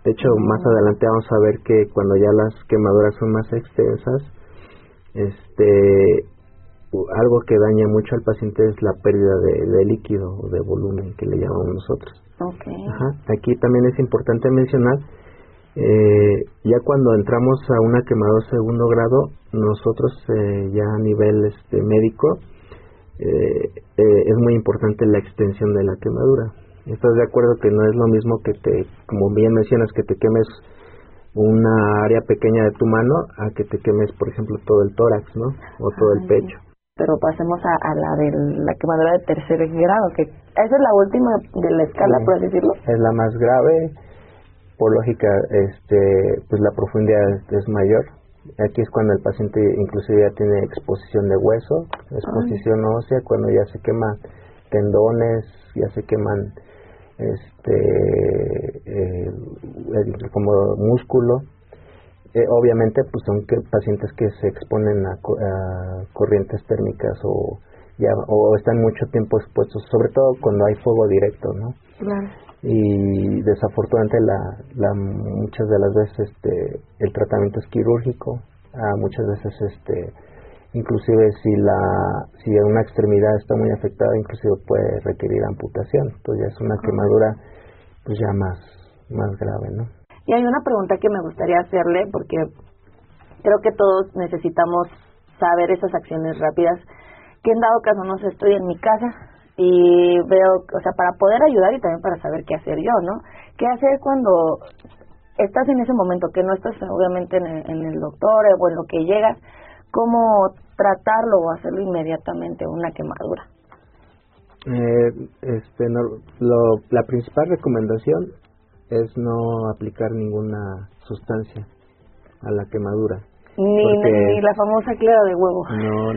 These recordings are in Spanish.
De hecho, más adelante vamos a ver que cuando ya las quemaduras son más extensas, algo que daña mucho al paciente es la pérdida de líquido o de volumen, que le llamamos nosotros. Okay. Ajá. Aquí también es importante mencionar, ya cuando entramos a una quemadura segundo grado, nosotros ya a nivel médico, es muy importante la extensión de la quemadura. ¿Estás de acuerdo que no es lo mismo que como bien mencionas, que te quemes una área pequeña de tu mano a que te quemes, por ejemplo, todo el tórax, ¿no? O todo el pecho? Pero pasemos a la de la quemadura de tercer grado, que esa es la última de la escala, Sí, por así decirlo. es la más grave. Por lógica, pues la profundidad es mayor. Aquí es cuando el paciente inclusive ya tiene exposición de hueso, exposición ósea, cuando ya se queman tendones, ya se queman como músculo. Obviamente pues son pacientes que se exponen a corrientes térmicas o están mucho tiempo expuestos, sobre todo cuando hay fuego directo, ¿no? Claro. Y desafortunadamente muchas de las veces el tratamiento es quirúrgico, muchas veces inclusive si una extremidad está muy afectada, inclusive puede requerir amputación. Entonces ya es una quemadura pues ya más grave, ¿no? Y hay una pregunta que me gustaría hacerle, porque creo que todos necesitamos saber esas acciones rápidas, que en dado caso no sé, estoy en mi casa y veo, o sea, para poder ayudar y también para saber qué hacer yo, ¿no? ¿Qué hacer cuando estás en ese momento, que no estás obviamente en el doctor o en lo que llegas? ¿Cómo tratarlo o hacerlo inmediatamente, una quemadura? La principal recomendación es no aplicar ninguna sustancia a la quemadura. Ni la famosa clara de huevo. No,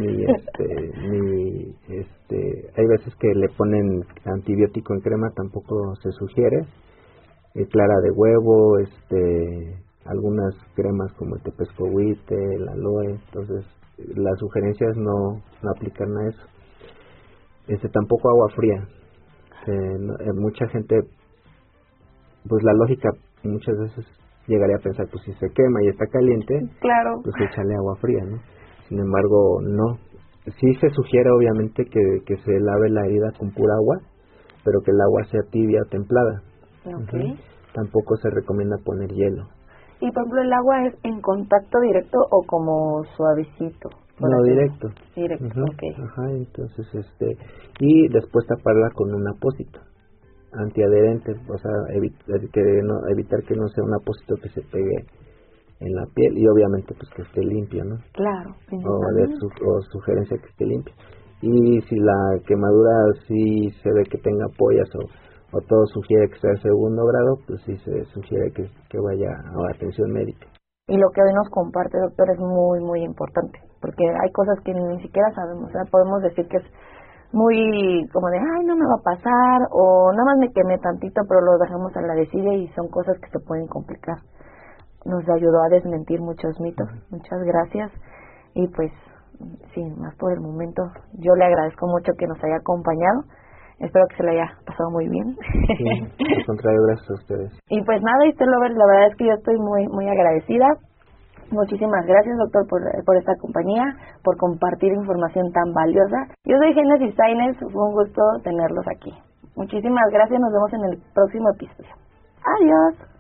hay veces que le ponen antibiótico en crema, tampoco se sugiere. Clara de huevo, algunas cremas como el tepescohuite, el aloe. Entonces la sugerencia es no aplicar nada de eso. Tampoco agua fría. Mucha gente, pues la lógica muchas veces llegaría a pensar, pues si se quema y está caliente, claro, pues échale agua fría, ¿no? Sin embargo, no. Sí se sugiere obviamente que se lave la herida con pura agua, pero que el agua sea tibia o templada. Okay. Tampoco se recomienda poner hielo. Y por ejemplo, ¿el agua es en contacto directo o como suavecito? No, directo. Directo, okay. Ajá, entonces y después taparla con un apósito antiadherente, o sea, evitar que no sea un apósito que se pegue en la piel, y obviamente pues que esté limpio, ¿no? Claro. O sugerencia que esté limpio. Y si la quemadura sí se ve que tenga ampollas o todo sugiere que sea de segundo grado, pues sí se sugiere que vaya a atención médica. Y lo que hoy nos comparte, doctor, es muy, muy importante, porque hay cosas que ni siquiera sabemos. O sea, podemos decir que es muy como de, ay, no me va a pasar, o nada más me quemé tantito, pero lo dejamos a la desidia y son cosas que se pueden complicar. Nos ayudó a desmentir muchos mitos. Muchas gracias. Y pues, sin más por el momento, yo le agradezco mucho que nos haya acompañado. Espero que se le haya pasado muy bien. Sí, al contrario, gracias a ustedes. Y pues nada, la verdad es que yo estoy muy, muy agradecida. Muchísimas gracias, doctor, por esta compañía, por compartir información tan valiosa. Yo soy Génesis Sainz, fue un gusto tenerlos aquí. Muchísimas gracias, nos vemos en el próximo episodio. Adiós.